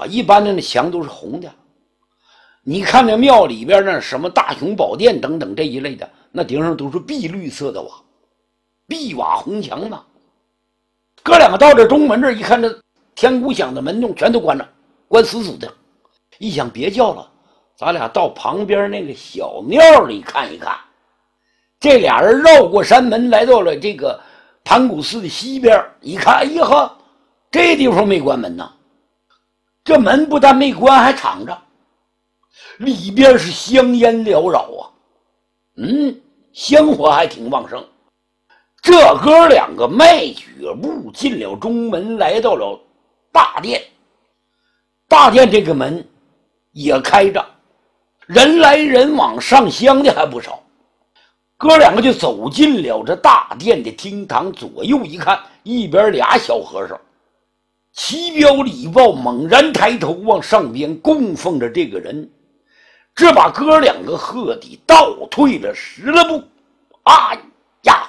一般的那墙都是红的。你看那庙里边那什么大雄宝殿等等这一类的，那顶上都是碧绿色的瓦，碧瓦红墙嘛。哥两个到这中门这一看，这天鼓响的门洞全都关着，关死死的。一想别叫了，咱俩到旁边那个小庙里看一看。这俩人绕过山门，来到了这个盘古寺的西边，一看，哎呀呵，这地方没关门呐！这门不但没关，还敞着，里边是香烟缭绕啊，香火还挺旺盛。这哥两个迈举步进了中门，来到了大殿。大殿这个门也开着，人来人往，上香的还不少。哥两个就走进了这大殿的厅堂，左右一看，一边俩小和尚齐彪礼报，猛然抬头往上边供奉着这个人，这把哥两个喝的倒退了10来步。哎呀！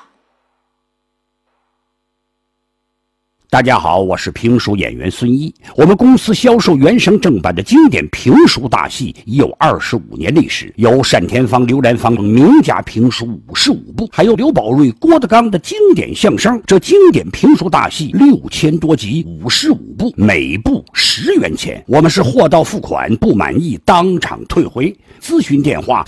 大家好，我是评书演员孙一。我们公司销售原声正版的经典评书大戏已有25年历史，有单田芳、刘兰芳等名家评书55部，还有刘宝瑞、郭德纲的经典相声。这经典评书大戏6000多集，55部，每部10元钱。我们是货到付款，不满意当场退回。咨询电话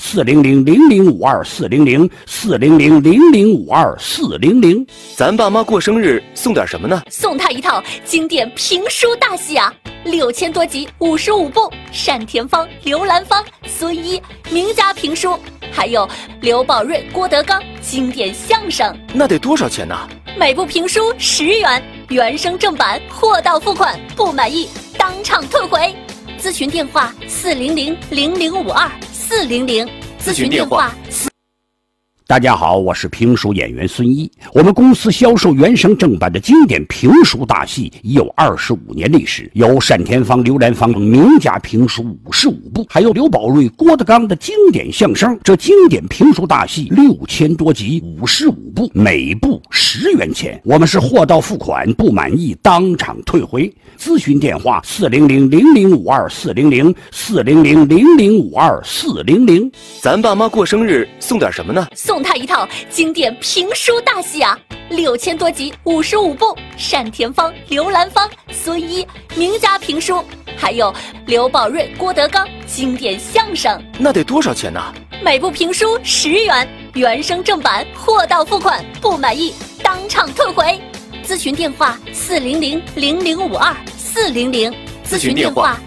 400-0052-400，400-0052-400。 咱爸妈过生日送点什么呢？ 送他一套经典评书大戏啊，6000多集，55部，单田芳、刘兰芳、孙一名家评书，还有刘宝瑞、郭德纲经典相声。 那得多少钱呢？ 每部评书10元，原声正版，货到付款，不满意当场退回。咨询电话400-0052-400， 咨询电话大家好，我是评书演员孙一。我们公司销售原声正版的经典评书大戏已有25年历史，有单田芳、刘兰芳等名家评书55部，还有刘宝瑞、郭德纲的经典相声。这经典评书大戏6000多集，55部，每部10元钱。我们是货到付款，不满意当场退回。咨询电话400-0052-400， 400-0052-400。 咱爸妈过生日送点什么呢？ 送他一套经典评书大戏啊，6000多集，55部，单田芳、刘兰芳、孙一名家评书，还有刘宝瑞、郭德纲经典相声。 那得多少钱呢？ 每部评书10元，原声正版，货到付款，不满意当场退回。咨询电话400-0052-400， 咨询电话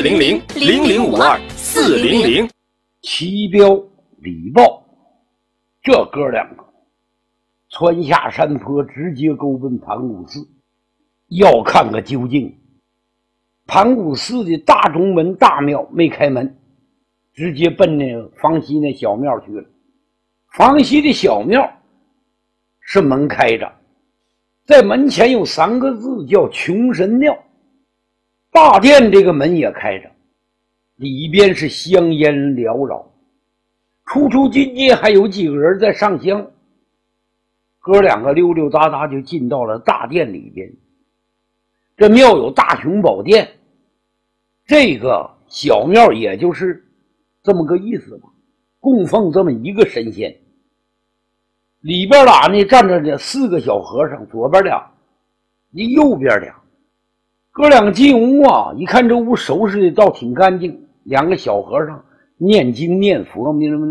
400-0052-400。 齐彪礼报，这哥两个窜下山坡，直接勾奔盘古寺，要看个究竟。盘古寺的大中门大庙没开门，直接奔那个房西那小庙去了。房西的小庙是门开着，在门前有3个字叫穷神庙。大殿这个门也开着，里边是香烟缭绕，出出进进还有几个人在上香。哥两个溜溜达达就进到了大殿里边。这庙有大雄宝殿，这个小庙也就是这么个意思吧，供奉这么一个神仙。里边俩呢站着这4个小和尚，左边俩，你右边俩。哥两个进屋啊，一看这屋收拾的倒挺干净，2个小和尚念经念佛，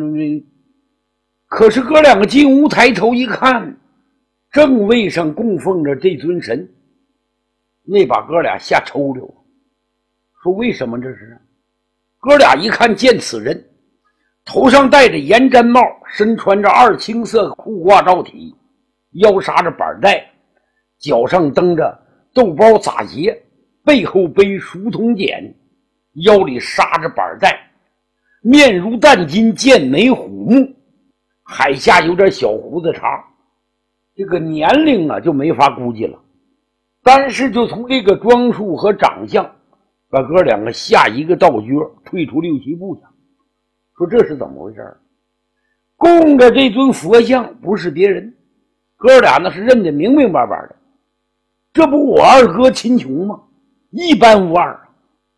可是哥两个进屋抬头一看，正位上供奉着这尊神，那把哥俩吓抽溜，说为什么这是？哥俩一看见此人，头上戴着盐毡帽，身穿着2青色裤挂罩体，腰扎着板带，脚上蹬着豆包杂鞋，背后背书童锏，腰里扎着板带，面如淡金，剑眉虎目，海下有点小胡子茬。这个年龄啊就没法估计了，但是就从这个装束和长相，把哥两个下一个倒角，退出6、7步去。说这是怎么回事？供着这尊佛像不是别人，哥俩那是认得明明白白的，这不我二哥秦琼吗？一般无二。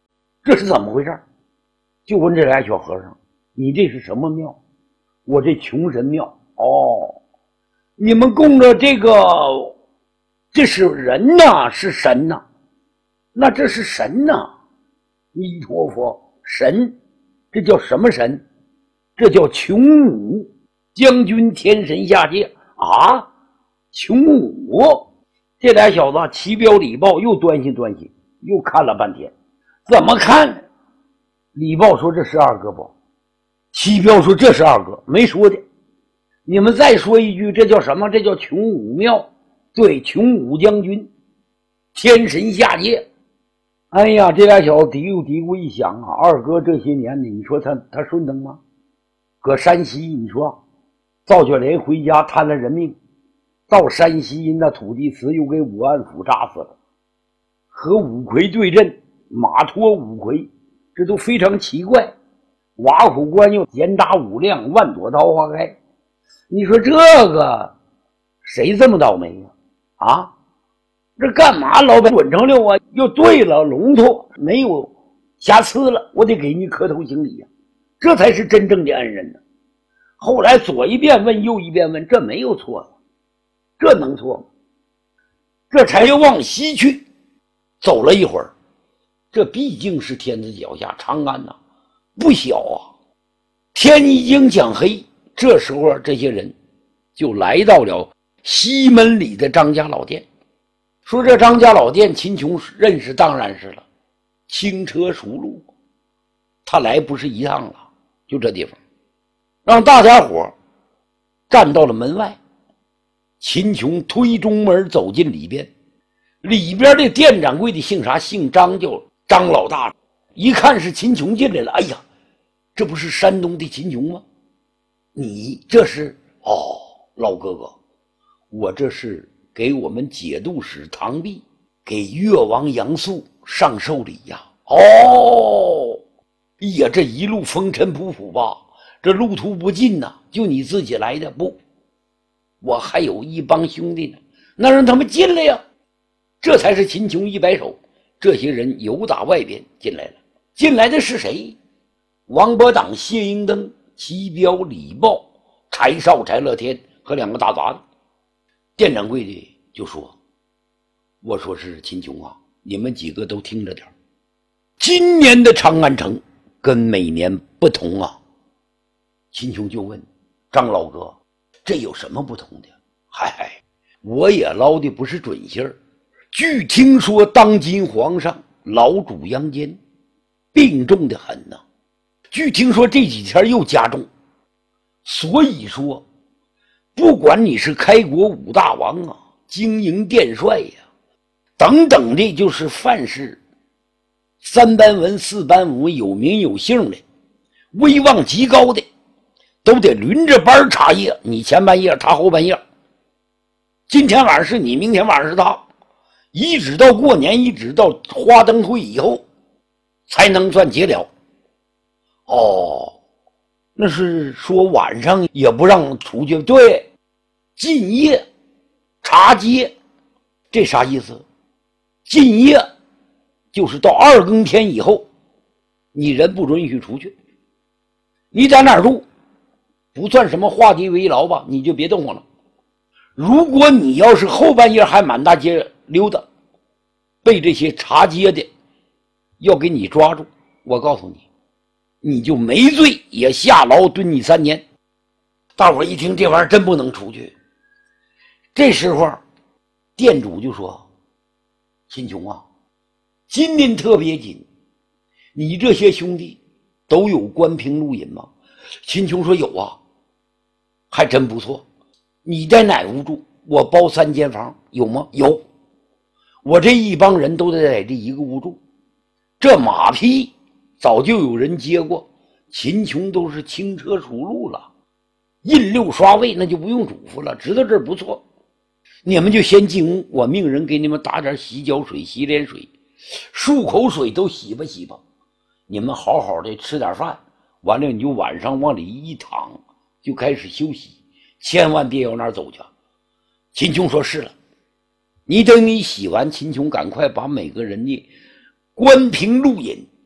这是怎么回事？就问这俩小和尚，你这是什么庙？我这穷神庙。哦，你们供着这个，这是人呐，是神呐？那这是神呐，弥陀佛，神，这叫什么神？这叫穷武将军，天神下界啊！穷武，这俩小子齐彪李豹又端详端详，又看了半天，怎么看？李豹说这是二哥不？齐彪说这是二哥，没说的。你们再说一句，这叫什么？这叫穷武庙。对，穷武将军，天神下界。哎呀，这俩小子嘀咕一想啊，二哥这些年你说他顺当吗？搁山西，你说赵卷莲回家贪了人命，到山西那土地祠又给武安府炸死了，和五魁对阵，马脱五魁，这都非常奇怪。瓦虎关又严打五亮，万朵桃花开。你说这个谁这么倒霉呀？啊，这干嘛老板准成六啊？又对了，龙头没有瑕疵了，我得给你磕头行礼呀，这才是真正的恩人呢。后来左一遍问右一遍问，这没有错了，这能错吗？这才又往西去，走了一会儿，这毕竟是天子脚下，长安呐不小啊。天已经将黑，这时候这些人就来到了西门里的张家老店。说这张家老店秦琼认识，当然是了，轻车熟路，他来不是一趟了，就这地方，让大家伙站到了门外。秦琼推中门走进里边，里边的店掌柜的姓啥？姓张，叫张老大。一看是秦琼进来了，哎呀，这不是山东的秦琼吗？你这是？哦，老哥哥，我这是给我们节度使唐弼，给越王杨素上寿礼呀。哦，哎呀，这一路风尘仆仆吧，这路途不尽呐，就你自己来的？不，我还有一帮兄弟呢，那让他们进来呀。这才是秦琼一摆手，这些人由打外边进来了。进来的是谁？王伯党、谢英登、齐彪、李豹、柴少、柴乐天和两个大杂子。店掌柜的就说，我说是秦琼啊，你们几个都听着点，今年的长安城跟每年不同啊。秦琼就问张老哥，这有什么不同的？嗨，我也捞的不是准信儿。据听说当今皇上老主杨坚病重的很呐，据听说这几天又加重，所以说不管你是开国五大王啊，经营殿帅呀，等等的，就是凡是三班文四班武有名有姓的，威望极高的，都得轮着班查夜，你前半夜他后半夜，今天晚上是你，明天晚上是他，一直到过年，一直到花灯会以后才能算结了。哦，那是说晚上也不让出去？对，禁夜查街，这啥意思？禁夜就是到二更天以后，你人不允许出去，你在哪儿住不算什么画地为牢吧，你就别动我了。如果你要是后半夜还满大街溜达，被这些查街的要给你抓住，我告诉你，你就没罪也下牢蹲你3年。大伙一听这玩意儿真不能出去。这时候店主就说，秦琼啊，今年特别紧，你这些兄弟都有关平录音吗？秦琼说有啊，还真不错。你在哪屋住？我包3间房，有吗？有。我这一帮人都在这一个屋住，这马匹早就有人接过，秦琼都是轻车熟路了，印6刷位那就不用嘱咐了，知道这儿不错，你们就先进屋，我命人给你们打点洗脚水、洗脸水，漱口水都洗吧洗吧，你们好好的吃点饭，完了你就晚上往里一躺就开始休息，千万别往哪儿走去。秦琼说是了。你等你洗完，秦琼赶快把每个人的关平录音